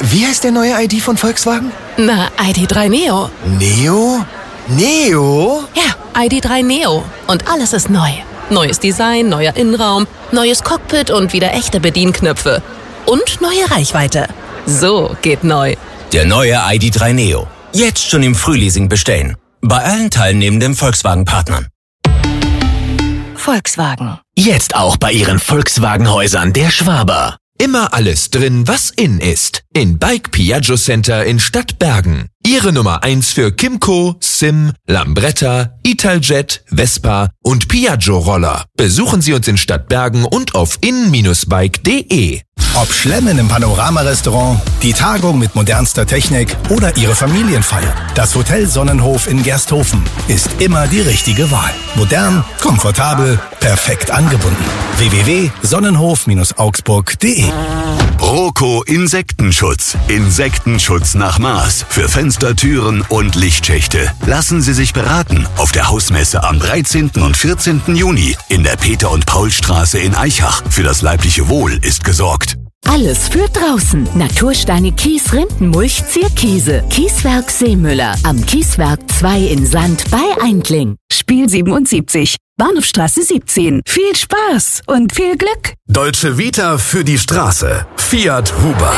Wie heißt der neue ID von Volkswagen? Na, ID.3 Neo. Neo? Neo? Ja, ID.3 Neo. Und alles ist neu. Neues Design, neuer Innenraum, neues Cockpit und wieder echte Bedienknöpfe. Und neue Reichweite. So geht neu. Der neue ID.3 Neo. Jetzt schon im Frühleasing bestellen. Bei allen teilnehmenden Volkswagen-Partnern. Volkswagen. Jetzt auch bei Ihren Volkswagen-Häusern der Schwaber. Immer alles drin, was in ist. In Bike Piaggio Center in Stadtbergen. Ihre Nummer 1 für Kymco, Sim, Lambretta, Italjet, Vespa und Piaggio-Roller. Besuchen Sie uns in Stadtbergen und auf in-bike.de. Ob Schlemmen im Panorama-Restaurant, die Tagung mit modernster Technik oder Ihre Familienfeier, das Hotel Sonnenhof in Gersthofen ist immer die richtige Wahl. Modern, komfortabel, perfekt angebunden. www.sonnenhof-augsburg.de. Roco Insektenschutz. Insektenschutz nach Maß für Fenster, Türen und Lichtschächte. Lassen Sie sich beraten auf der Hausmesse am 13. und 14. Juni in der Peter- und Paulstraße in Aichach. Für das leibliche Wohl ist gesorgt. Alles für draußen. Natursteine, Kies, Rindenmulch, Zierkiese. Kieswerk Seemüller. Am Kieswerk 2 in Sand bei Eindling. Spiel 77. Bahnhofstraße 17. Viel Spaß und viel Glück. Dolce Vita für die Straße. Fiat Huber.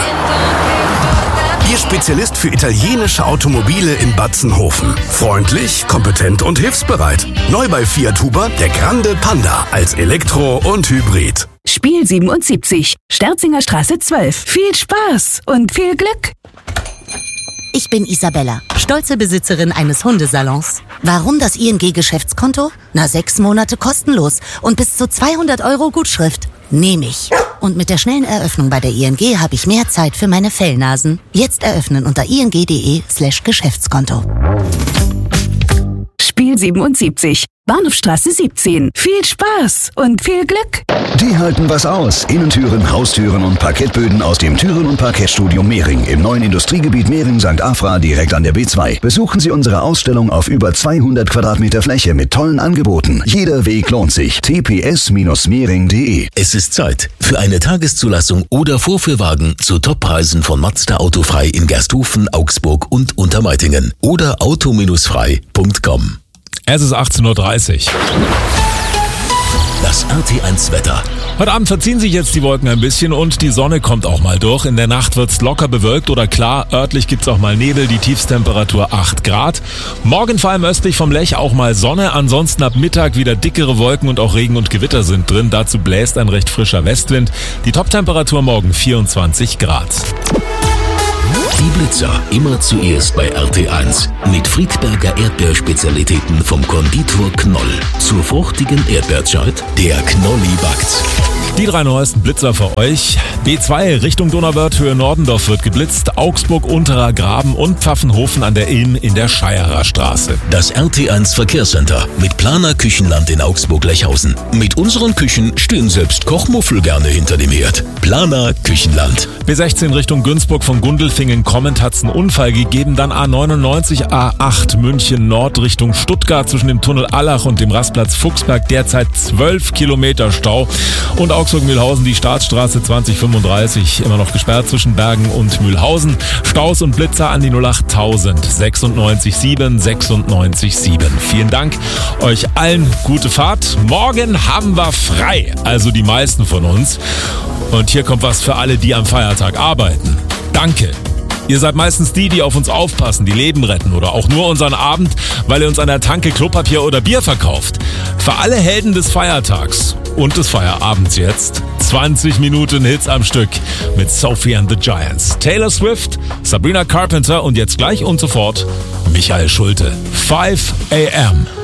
Ihr Spezialist für italienische Automobile in Batzenhofen. Freundlich, kompetent und hilfsbereit. Neu bei Fiat Huber der Grande Panda als Elektro und Hybrid. Spiel 77. Sterzinger Straße 12. Viel Spaß und viel Glück. Ich bin Isabella, stolze Besitzerin eines Hundesalons. Warum das ING-Geschäftskonto? 6 Monate kostenlos und bis zu 200 € Gutschrift. Nehme ich. Und mit der schnellen Eröffnung bei der ING habe ich mehr Zeit für meine Fellnasen. Jetzt eröffnen unter ing.de/Geschäftskonto. Spiel 77. Bahnhofstraße 17. Viel Spaß und viel Glück. Die halten was aus. Innentüren, Haustüren und Parkettböden aus dem Türen- und Parkettstudio Mehring im neuen Industriegebiet Mehring-St. Afra direkt an der B2. Besuchen Sie unsere Ausstellung auf über 200 Quadratmeter Fläche mit tollen Angeboten. Jeder Weg lohnt sich. tps-mehring.de. Es ist Zeit für eine Tageszulassung oder Vorführwagen zu Toppreisen von Mazda Autofrei in Gersthofen, Augsburg und Untermeitingen oder auto-frei.com. Es ist 18:30 Uhr. Das RT1-Wetter. Heute Abend verziehen sich jetzt die Wolken ein bisschen und die Sonne kommt auch mal durch. In der Nacht wird's locker bewölkt oder klar. Örtlich gibt's auch mal Nebel, die Tiefstemperatur 8 Grad. Morgen vor allem östlich vom Lech auch mal Sonne. Ansonsten ab Mittag wieder dickere Wolken und auch Regen und Gewitter sind drin. Dazu bläst ein recht frischer Westwind. Die Toptemperatur morgen 24 Grad. Die Blitzer immer zuerst bei RT1 mit Friedberger Erdbeerspezialitäten vom Konditor Knoll. Zur fruchtigen Erdbeerzeit, der Knolli backt. Die 3 neuesten Blitzer für euch. B2 Richtung Donauwörth, Höhe Nordendorf wird geblitzt. Augsburg, Unterer Graben und Pfaffenhofen an der Ilm in der Scheierer Straße. Das RT1 Verkehrscenter mit Planer Küchenland in Augsburg-Lechhausen. Mit unseren Küchen stehen selbst Kochmuffel gerne hinter dem Herd. Planer Küchenland. B16 Richtung Günzburg von Gundelfingen kommend hat's einen Unfall gegeben. Dann A99, A8 München Nord Richtung Stuttgart zwischen dem Tunnel Allach und dem Rastplatz Fuchsberg derzeit 12 Kilometer Stau. Und Augsburg-Mühlhausen, die Staatsstraße 2035, immer noch gesperrt zwischen Bergen und Mühlhausen. Staus und Blitzer an die 08000 96 7 96 7. Vielen Dank, euch allen gute Fahrt. Morgen haben wir frei, also die meisten von uns. Und hier kommt was für alle, die am Feiertag arbeiten. Danke. Ihr seid meistens die, die auf uns aufpassen, die Leben retten oder auch nur unseren Abend, weil ihr uns an der Tanke Klopapier oder Bier verkauft. Für alle Helden des Feiertags und des Feierabends jetzt 20 Minuten Hits am Stück mit Sophie and the Giants, Taylor Swift, Sabrina Carpenter und jetzt gleich und sofort Michael Schulte. 5 a.m.